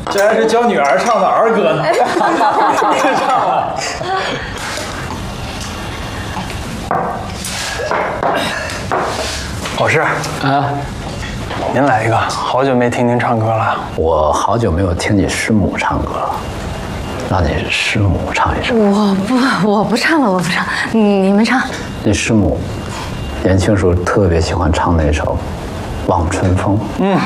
这还是教女儿唱的儿歌呢。唱了。老师啊， 您来一个，好久没听您唱歌了。 我好久没有听你师母唱歌了，让你师母唱一首。 我不唱了，我不唱，你们唱。 你师母年轻时候特别喜欢唱那首《望春风》。